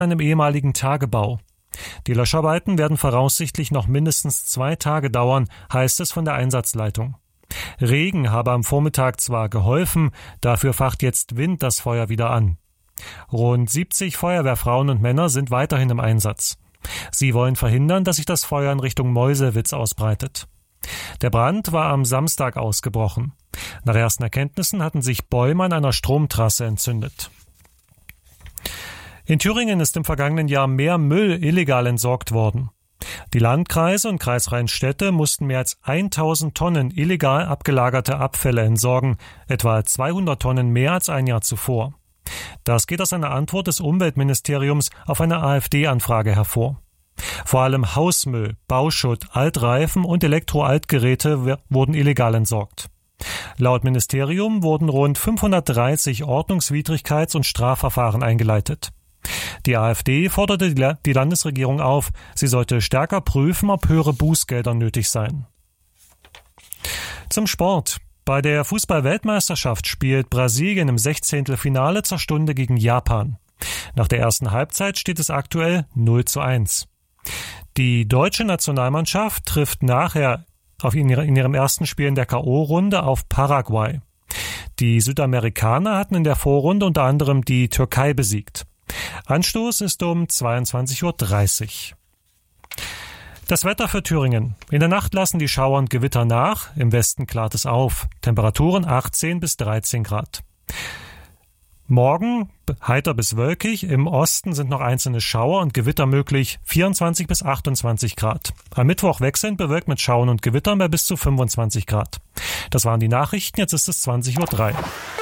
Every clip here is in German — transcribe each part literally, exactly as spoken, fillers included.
einem ehemaligen Tagebau. Die Löscharbeiten werden voraussichtlich noch mindestens zwei Tage dauern, heißt es von der Einsatzleitung. Regen habe am Vormittag zwar geholfen, dafür facht jetzt Wind das Feuer wieder an. Rund siebzig Feuerwehrfrauen und Männer sind weiterhin im Einsatz. Sie wollen verhindern, dass sich das Feuer in Richtung Meuselwitz ausbreitet. Der Brand war am Samstag ausgebrochen. Nach ersten Erkenntnissen hatten sich Bäume an einer Stromtrasse entzündet. In Thüringen ist im vergangenen Jahr mehr Müll illegal entsorgt worden. Die Landkreise und kreisfreien Städte mussten mehr als tausend Tonnen illegal abgelagerte Abfälle entsorgen, etwa zweihundert Tonnen mehr als ein Jahr zuvor. Das geht aus einer Antwort des Umweltministeriums auf eine AfD-Anfrage hervor. Vor allem Hausmüll, Bauschutt, Altreifen und Elektroaltgeräte wurden illegal entsorgt. Laut Ministerium wurden rund fünfhundertdreißig Ordnungswidrigkeits- und Strafverfahren eingeleitet. Die AfD forderte die Landesregierung auf, sie sollte stärker prüfen, ob höhere Bußgelder nötig seien. Zum Sport. Bei der Fußball-Weltmeisterschaft spielt Brasilien im Sechzehntelfinale zur Stunde gegen Japan. Nach der ersten Halbzeit steht es aktuell null zu eins. Die deutsche Nationalmannschaft trifft nachher auf in ihrem ersten Spiel in der K O-Runde auf Paraguay. Die Südamerikaner hatten in der Vorrunde unter anderem die Türkei besiegt. Anstoß ist um zweiundzwanzig Uhr dreißig. Das Wetter für Thüringen. In der Nacht lassen die Schauer und Gewitter nach, im Westen klart es auf. Temperaturen achtzehn bis dreizehn Grad. Morgen heiter bis wolkig, im Osten sind noch einzelne Schauer und Gewitter möglich, vierundzwanzig bis achtundzwanzig Grad. Am Mittwoch wechselnd bewölkt mit Schauern und Gewittern bei bis zu fünfundzwanzig Grad. Das waren die Nachrichten, jetzt ist es zwanzig Uhr drei.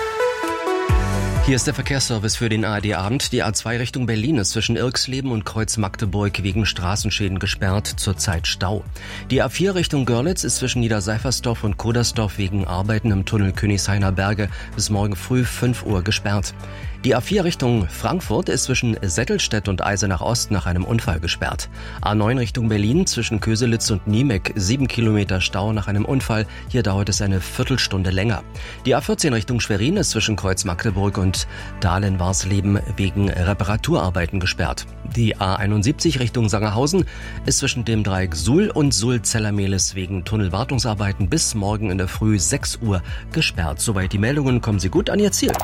Hier ist der Verkehrsservice für den A R D-Abend. Die A zwei Richtung Berlin ist zwischen Irxleben und Kreuz Magdeburg wegen Straßenschäden gesperrt, zurzeit Stau. Die A vier Richtung Görlitz ist zwischen Niederseifersdorf und Kodersdorf wegen Arbeiten im Tunnel Königshainer Berge bis morgen früh fünf Uhr gesperrt. Die A vier Richtung Frankfurt ist zwischen Settelstedt und Eisenach Ost nach einem Unfall gesperrt. A neun Richtung Berlin zwischen Köselitz und Niemek sieben Kilometer Stau nach einem Unfall. Hier dauert es eine Viertelstunde länger. Die A vierzehn Richtung Schwerin ist zwischen Kreuz Magdeburg und Dahlen-Warsleben wegen Reparaturarbeiten gesperrt. Die A einundsiebzig Richtung Sangerhausen ist zwischen dem Dreieck Suhl und Suhl-Zellermehlis wegen Tunnelwartungsarbeiten bis morgen in der Früh sechs Uhr gesperrt. Soweit die Meldungen, kommen Sie gut an Ihr Ziel.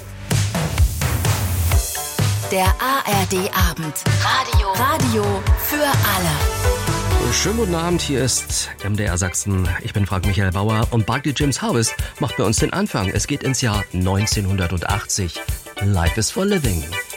Der A R D-Abend. Radio. Radio für alle. Schönen guten Abend, hier ist M D R Sachsen. Ich bin Frank Michael Bauer und Barclay James Harvest macht bei uns den Anfang. Es geht ins Jahr neunzehnhundertachtzig. Life is for living.